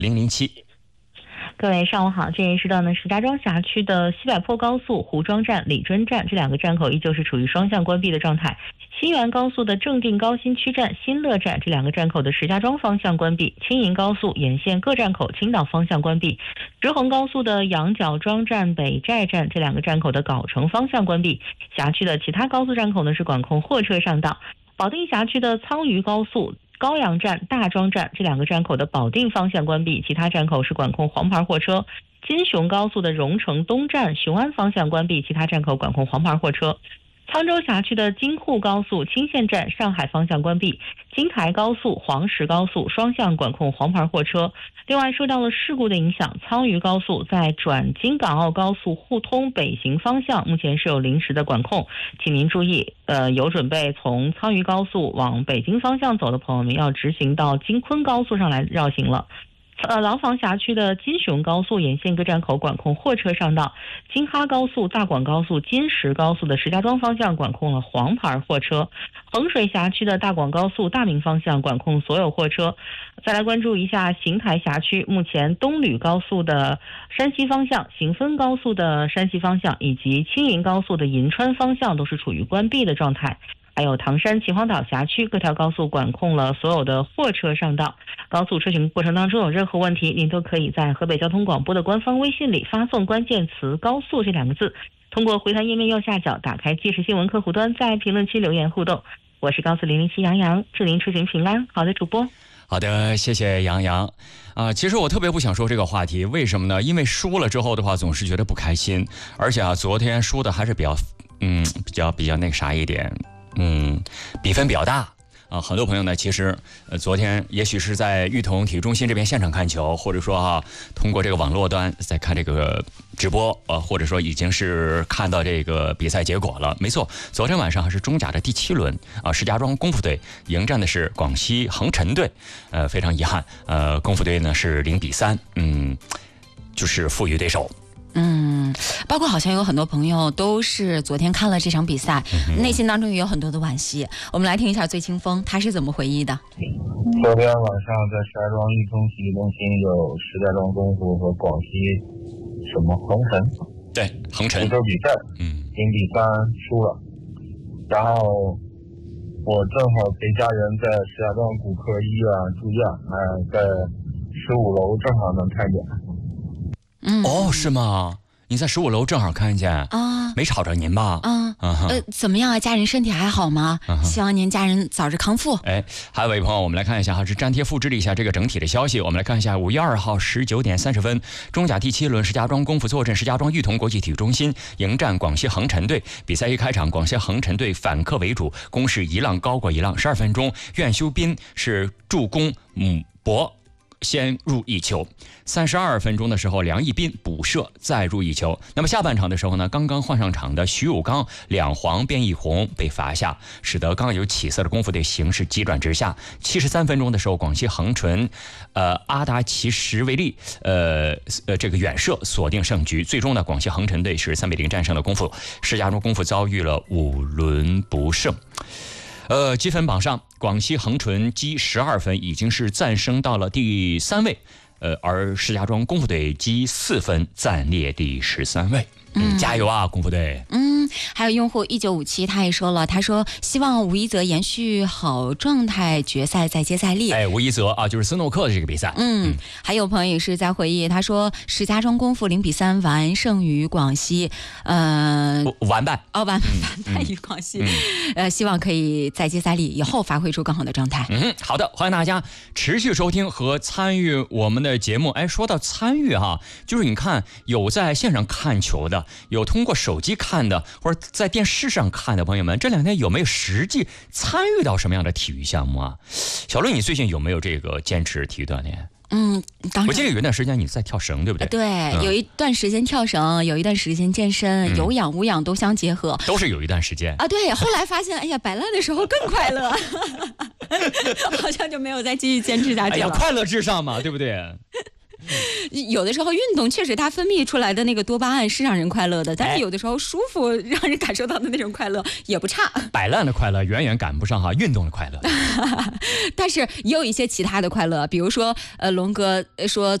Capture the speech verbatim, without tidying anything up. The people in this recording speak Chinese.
零零七。 各位上午好，这一时段呢，石家庄辖区的西柏坡高速胡庄站、李尊站这两个站口依旧是处于双向关闭的状态。新源高速的正定高新区站、新乐站这两个站口的石家庄方向关闭，青银高速沿线各站口青岛方向关闭。直衡高速的羊角庄站、北寨站这两个站口的藁城方向关闭。辖区的其他高速站口呢是管控货车上道。保定辖区的沧榆高速高阳站、大庄站这两个站口的保定方向关闭，其他站口是管控黄牌货车。金雄高速的荣成东站、雄安方向关闭，其他站口管控黄牌货车。沧州辖区的京沪高速青县站上海方向关闭，京台高速、黄石高速双向管控黄牌货车。另外，受到了事故的影响，沧榆高速在转京港澳高速互通北行方向目前是有临时的管控，请您注意，呃，有准备从沧榆高速往北京方向走的朋友们要直行到京昆高速上来绕行了。呃，廊坊辖区的金雄高速沿线各站口管控货车上道，京哈高速、大广高速、金石高速的石家庄方向管控了黄牌货车，衡水辖区的大广高速大明方向管控所有货车。再来关注一下邢台辖区，目前东吕高速的山西方向、行分高速的山西方向以及青银高速的银川方向都是处于关闭的状态。还有唐山秦皇岛辖区各条高速管控了所有的货车上道。高速车行过程当中有任何问题，您都可以在河北交通广播的官方微信里发送关键词高速这两个字，通过回弹页面右下角打开即时新闻客户端，在评论区留言互动。我是高速零零七杨洋，祝您出行平安。好的，主播。 好的，谢谢杨洋啊、呃。其实我特别不想说这个话题，为什么呢？因为输了之后的话，总是觉得不开心，而且啊，昨天输的还是比较，嗯，比较比较那个啥一点。嗯，比分比较大啊，很多朋友呢，其实呃，昨天也许是在裕彤体育中心这边现场看球，或者说啊，通过这个网络端在看这个直播，呃，或者说已经是看到这个比赛结果了。没错，昨天晚上还是中甲的第七轮啊，石家庄功夫队迎战的是广西恒辰队，呃，非常遗憾，呃，功夫队呢是零比三，嗯，就是负于对手。 嗯，包括好像有很多朋友都是昨天看了这场比赛，嗯、内心当中也有很多的惋惜。我们来听一下醉清风他是怎么回忆的。 昨天晚上在石家庄裕通体育中心有石家庄功夫和广西什么恒辰， 对，恒辰足球比赛， 嗯， 零比三输了。然后我正好陪家人在石家庄骨科医院住院，哎，在十五楼正好能看见。 嗯， 哦，是吗？你在十五楼正好看见啊， 没吵着您吧？ 啊，呃，怎么样啊？家人身体还好吗？啊、希望您家人早日康复。 哎，还有位朋友，我们来看一下哈，是粘贴复制了一下这个整体的消息。我们来看一下，五月二号十九点三十分，中甲第七轮，石家庄功夫坐镇石家庄裕彤国际体育中心，迎战广西恒辰队。比赛一开场，广西恒辰队反客为主，攻势一浪高过一浪。十二分钟，苑修斌是助攻姆博。先入一球，三十二分钟的时候，梁义斌补射再入一球。那么下半场的时候呢，刚刚换上场的徐武刚两黄变一红被罚下，使得刚有起色的功夫队形势急转直下。七十三分钟的时候，广西恒辰，呃阿达奇什维利，呃呃这个远射锁定胜局。最终呢，广西恒辰队是三比零战胜了功夫，石家庄功夫遭遇了五轮不胜。呃，积分榜上，广西恒辰积十二分，已经是暂升到了第三位。呃，而石家庄功夫队积四分，暂列第十三位。嗯，加油啊，功夫队！ 嗯，还有用户一九五七，他也说了，他说希望吴一泽延续好状态，决赛再接再厉。 哎，吴一泽啊，就是斯诺克的这个比赛。 嗯，嗯还有朋友也是在回忆，他说石家庄功夫零比三完胜于广西，呃， 完败哦，完完败于广西，嗯、呃，希望可以再接再厉，以后发挥出更好的状态。 嗯，好的，欢迎大家持续收听和参与我们的节目。哎，说到参与哈，就是你看有在线上看球的。有通过手机看的，或者在电视上看的朋友们，这两天有没有实际参与到什么样的体育项目啊？小乐，你最近有没有这个坚持体育锻炼？ 嗯，当然。 我记得有一段时间你在跳绳，对不对？ 对，嗯、有一段时间跳绳，有一段时间健身，嗯、有氧无氧都相结合。 都是有一段时间啊，对。后来发现，哎呀，摆烂的时候更快乐，好像就没有再继续坚持下去了。 哎呀，快乐至上嘛，对不对？ 有的时候运动确实它分泌出来的那个多巴胺是让人快乐的，但哎是有的时候舒服让人感受到的那种快乐也不差。 摆烂的快乐远远赶不上哈运动的快乐。 但是也有一些其他的快乐，比如说呃龙哥说